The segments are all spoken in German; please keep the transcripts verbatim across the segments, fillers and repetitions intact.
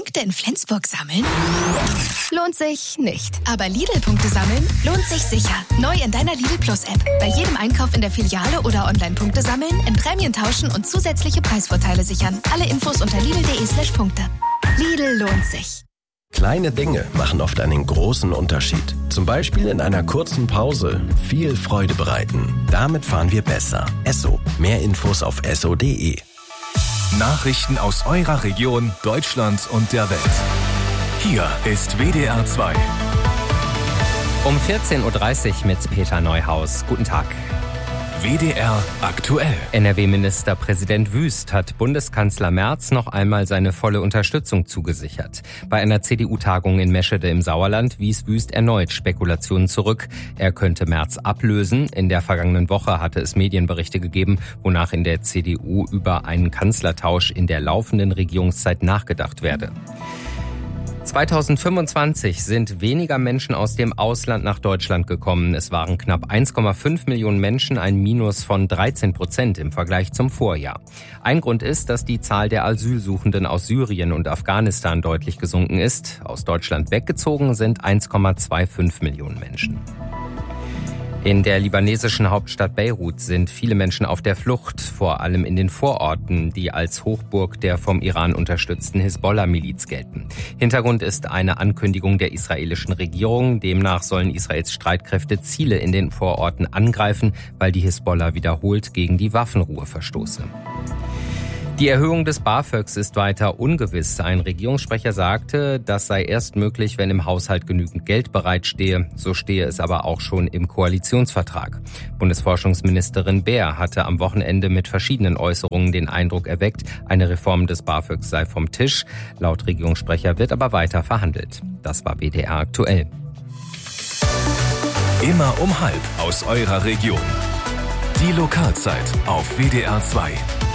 Punkte in Flensburg sammeln? Lohnt sich nicht. Aber Lidl-Punkte sammeln lohnt sich sicher. Neu in deiner Lidl Plus-App. Bei jedem Einkauf in der Filiale oder online Punkte sammeln, in Prämien tauschen und zusätzliche Preisvorteile sichern. Alle Infos unter lidl.de slash Punkte. Lidl lohnt sich. Kleine Dinge machen oft einen großen Unterschied. Zum Beispiel in einer kurzen Pause viel Freude bereiten. Damit fahren wir besser. Esso. Mehr Infos auf esso punkt de. Nachrichten aus eurer Region, Deutschland und der Welt. Hier ist W D R zwei. Um vierzehn Uhr dreißig mit Peter Neuhaus. Guten Tag. W D R aktuell. N R W-Ministerpräsident Wüst hat Bundeskanzler Merz noch einmal seine volle Unterstützung zugesichert. Bei einer C D U-Tagung in Meschede im Sauerland wies Wüst erneut Spekulationen zurück. Er könnte Merz ablösen. In der vergangenen Woche hatte es Medienberichte gegeben, wonach in der C D U über einen Kanzlertausch in der laufenden Regierungszeit nachgedacht werde. zweitausendfünfundzwanzig sind weniger Menschen aus dem Ausland nach Deutschland gekommen. Es waren knapp eins Komma fünf Millionen Menschen, ein Minus von dreizehn Prozent im Vergleich zum Vorjahr. Ein Grund ist, dass die Zahl der Asylsuchenden aus Syrien und Afghanistan deutlich gesunken ist. Aus Deutschland weggezogen sind eins Komma fünfundzwanzig Millionen Menschen. In der libanesischen Hauptstadt Beirut sind viele Menschen auf der Flucht, vor allem in den Vororten, die als Hochburg der vom Iran unterstützten Hisbollah-Miliz gelten. Hintergrund ist eine Ankündigung der israelischen Regierung. Demnach sollen Israels Streitkräfte Ziele in den Vororten angreifen, weil die Hisbollah wiederholt gegen die Waffenruhe verstoße. Die Erhöhung des BAföGs ist weiter ungewiss. Ein Regierungssprecher sagte, das sei erst möglich, wenn im Haushalt genügend Geld bereitstehe. So stehe es aber auch schon im Koalitionsvertrag. Bundesforschungsministerin Baer hatte am Wochenende mit verschiedenen Äußerungen den Eindruck erweckt, eine Reform des BAföGs sei vom Tisch. Laut Regierungssprecher wird aber weiter verhandelt. Das war W D R aktuell. Immer um halb aus eurer Region. Die Lokalzeit auf W D R zwei.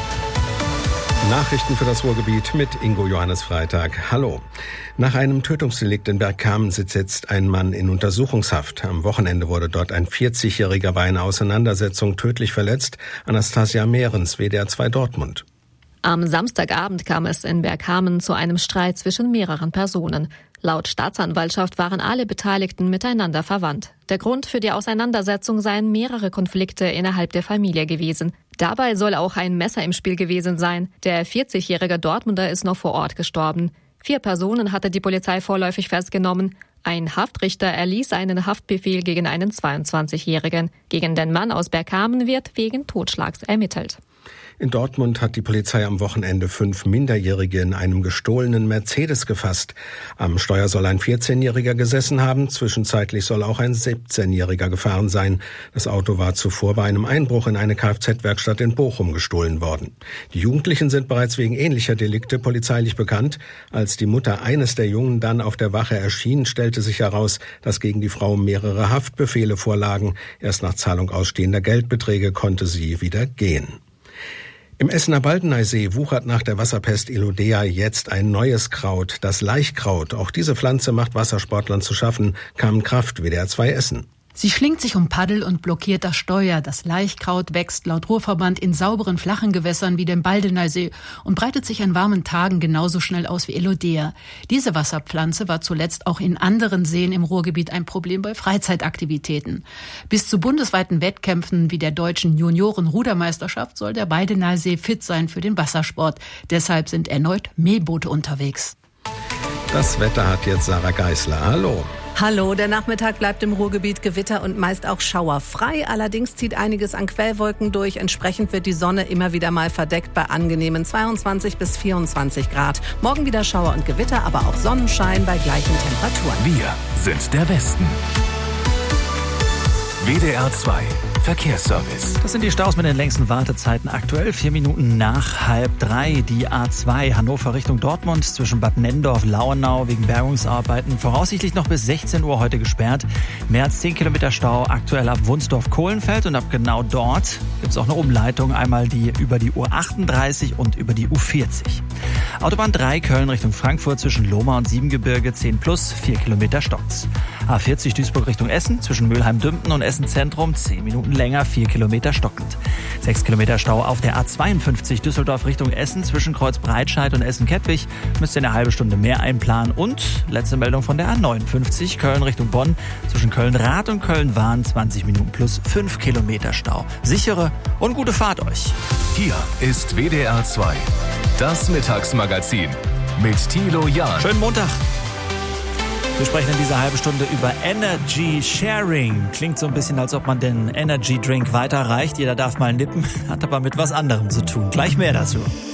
Nachrichten für das Ruhrgebiet mit Ingo Johannes Freitag. Hallo. Nach einem Tötungsdelikt in Bergkamen sitzt jetzt ein Mann in Untersuchungshaft. Am Wochenende wurde dort ein vierzigjähriger bei einer Auseinandersetzung tödlich verletzt. Anastasia Mehrens, W D R zwei Dortmund. Am Samstagabend kam es in Bergkamen zu einem Streit zwischen mehreren Personen. Laut Staatsanwaltschaft waren alle Beteiligten miteinander verwandt. Der Grund für die Auseinandersetzung seien mehrere Konflikte innerhalb der Familie gewesen. Dabei soll auch ein Messer im Spiel gewesen sein. Der vierzigjährige Dortmunder ist noch vor Ort gestorben. Vier Personen hatte die Polizei vorläufig festgenommen. Ein Haftrichter erließ einen Haftbefehl gegen einen zweiundzwanzigjährigen. Gegen den Mann aus Bergkamen wird wegen Totschlags ermittelt. In Dortmund hat die Polizei am Wochenende fünf Minderjährige in einem gestohlenen Mercedes gefasst. Am Steuer soll ein vierzehnjähriger gesessen haben. Zwischenzeitlich soll auch ein siebzehnjähriger gefahren sein. Das Auto war zuvor bei einem Einbruch in eine Kfz-Werkstatt in Bochum gestohlen worden. Die Jugendlichen sind bereits wegen ähnlicher Delikte polizeilich bekannt. Als die Mutter eines der Jungen dann auf der Wache erschien, stellte sich heraus, dass gegen die Frau mehrere Haftbefehle vorlagen. Erst nach Zahlung ausstehender Geldbeträge konnte sie wieder gehen. Im Essener Baldeneysee wuchert nach der Wasserpest Elodea jetzt ein neues Kraut, das Laichkraut. Auch diese Pflanze macht Wassersportlern zu schaffen. Carmen Kraft, W D R zwei Essen. Sie schlingt sich um Paddel und blockiert das Steuer. Das Laichkraut wächst laut Ruhrverband in sauberen, flachen Gewässern wie dem Baldeneysee und breitet sich an warmen Tagen genauso schnell aus wie Elodea. Diese Wasserpflanze war zuletzt auch in anderen Seen im Ruhrgebiet ein Problem bei Freizeitaktivitäten. Bis zu bundesweiten Wettkämpfen wie der deutschen Junioren-Rudermeisterschaft soll der Baldeneysee fit sein für den Wassersport. Deshalb sind erneut Mähboote unterwegs. Das Wetter hat jetzt Sarah Geisler. Hallo. Hallo, der Nachmittag bleibt im Ruhrgebiet Gewitter und meist auch schauerfrei. Allerdings zieht einiges an Quellwolken durch. Entsprechend wird die Sonne immer wieder mal verdeckt bei angenehmen zweiundzwanzig bis vierundzwanzig Grad. Morgen wieder Schauer und Gewitter, aber auch Sonnenschein bei gleichen Temperaturen. Wir sind der Westen. W D R zwei Verkehrsservice. Das sind die Staus mit den längsten Wartezeiten. Aktuell vier Minuten nach halb drei. Die A zwei Hannover Richtung Dortmund zwischen Bad Nennendorf, Lauenau wegen Bergungsarbeiten. Voraussichtlich noch bis sechzehn Uhr heute gesperrt. Mehr als zehn Kilometer Stau aktuell ab Wunsdorf-Kohlenfeld. Und ab genau dort gibt es auch eine Umleitung. Einmal die über die U achtunddreißig und über die U vierzig. Autobahn drei Köln Richtung Frankfurt zwischen Lohmar und Siebengebirge zehn plus, vier Kilometer stockt's. A vierzig Duisburg Richtung Essen, zwischen Mülheim-Dümpen und Essen Zentrum, zehn Minuten länger, vier Kilometer stockend. sechs Kilometer Stau auf der A zweiundfünfzig Düsseldorf Richtung Essen, zwischen Kreuzbreitscheid und Essen-Kettwig, müsst ihr eine halbe Stunde mehr einplanen. Und letzte Meldung von der A neunundfünfzig, Köln Richtung Bonn, zwischen Köln-Rath und Köln-Wahn, zwanzig Minuten plus fünf Kilometer Stau. Sichere und gute Fahrt euch. Hier ist W D R zwei, das Mittagsmagazin mit Thilo Jahn. Schönen Montag. Wir sprechen in dieser halben Stunde über Energy Sharing. Klingt so ein bisschen, als ob man den Energy Drink weiterreicht. Jeder darf mal nippen, hat aber mit was anderem zu tun. Gleich mehr dazu.